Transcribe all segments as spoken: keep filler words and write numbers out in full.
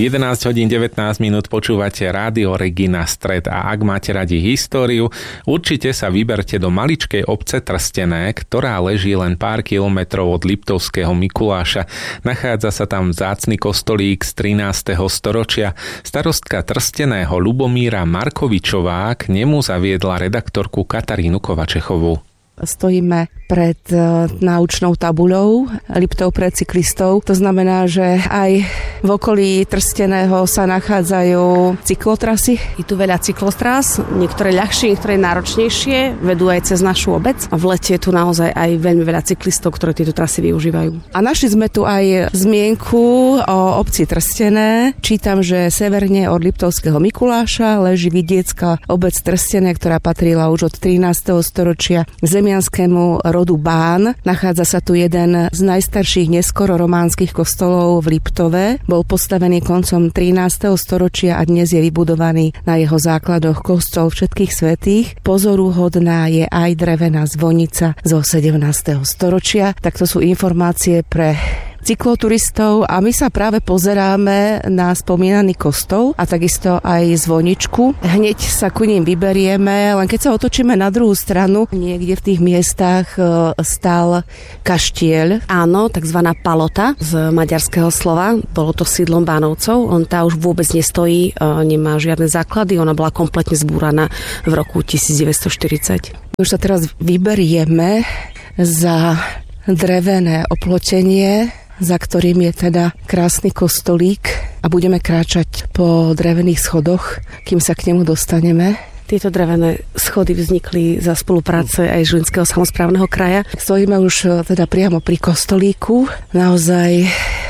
jedenásť hodín devätnásť minút počúvate Rádio Regina Stred a ak máte radi históriu, určite sa vyberte do maličkej obce Trstené, ktorá leží len pár kilometrov od Liptovského Mikuláša. Nachádza sa tam vzácny kostolík z trinásteho storočia. Starostka Trsteného Ľubomíra Markovičová k nemu zaviedla redaktorku Katarínu Kovačechovú. Stojíme pred náučnou tabuľou Liptov pre cyklistov. To znamená, že aj v okolí Trsteného sa nachádzajú cyklotrasy. Je tu veľa cyklotrás, niektoré ľahšie, niektoré náročnejšie, vedú aj cez našu obec. A v lete je tu naozaj aj veľmi veľa cyklistov, ktorí tieto trasy využívajú. A našli sme tu aj zmienku o obci Trstené. Čítam, že severne od Liptovského Mikuláša leží vidiecka obec Trstené, ktorá patrila už od trinásteho storočia zemianskému rodu Bán. Nachádza sa tu jeden z najstarších neskoro románskych kostolov v Liptove. Bol postavený koncom trinásteho storočia a dnes je vybudovaný na jeho základoch kostol všetkých svätých. Pozoruhodná je aj drevená zvonica zo sedemnásteho storočia. Tak to sú informácie pre cykloturistov a my sa práve pozeráme na spomínaný kostol a takisto aj zvoničku. Hneď sa ku ním vyberieme, len keď sa otočíme na druhú stranu, niekde v tých miestach stál kaštieľ. Áno, takzvaná palota z maďarského slova. Bolo to sídlom Bánovcov. On tá už vôbec nestojí, nemá žiadne základy, ona bola kompletne zbúraná v roku devätnásťstoštyridsať. Už sa teraz vyberieme za drevené oplotenie, za ktorým je teda krásny kostolík a budeme kráčať po drevených schodoch, kým sa k nemu dostaneme. Tieto drevené schody vznikli za spolupráce aj Žilinského samosprávneho kraja. Stojíme už teda priamo pri kostolíku. Naozaj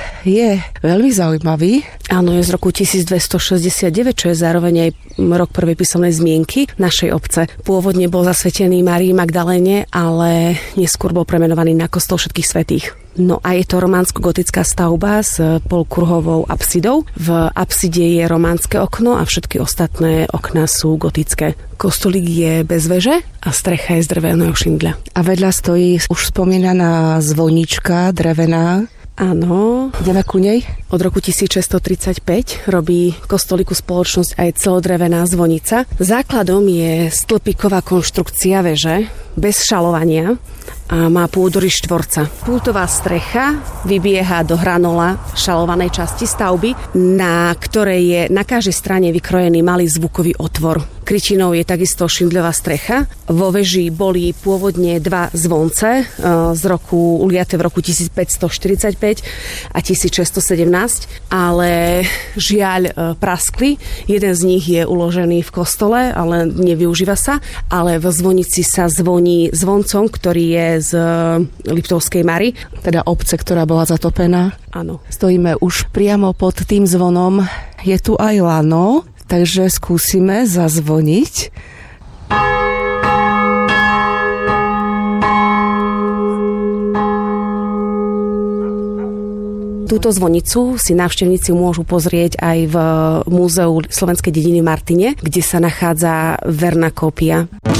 je veľmi zaujímavý. Áno, je z roku tisícdvestošesťdesiatdeväť, čo je zároveň aj rok prvej písomnej zmienky našej obce. Pôvodne bol zasvetený Márii Magdaléne, ale neskôr bol premenovaný na kostol všetkých svätých. No a je to románsko-gotická stavba s polkruhovou apsidou. V apside je románske okno a všetky ostatné okná sú gotické. Kostolík je bez veže a strecha je z dreveného šindľa. A vedľa stojí už spomínaná zvonička drevená. Áno. Ideme ku nej? Od roku tisícšesťstotridsaťpäť robí kostolíku spoločnosť aj celodrevená zvonica. Základom je stĺpiková konštrukcia veže bez šalovania a má pôdory štvorca. Pultová strecha vybieha do hranola šalovanej časti stavby, na ktorej je na každej strane vykrojený malý zvukový otvor. Krytinou je takisto šindľová strecha. Vo veži boli pôvodne dva zvonce z roku, uliate v roku tisícpäťstoštyridsaťpäť a tisícšesťstosedemnásť, ale žiaľ praskli. Jeden z nich je uložený v kostole, ale nevyužíva sa, ale v zvonici sa zvoní zvoncom, ktorý je z Liptovskej Mary. Teda obce, ktorá bola zatopená. Áno. Stojíme už priamo pod tým zvonom. Je tu aj lano, takže skúsime zazvoniť. Túto zvonicu si návštevníci môžu pozrieť aj v Múzeu slovenskej dediny v Martine, kde sa nachádza verná kópia.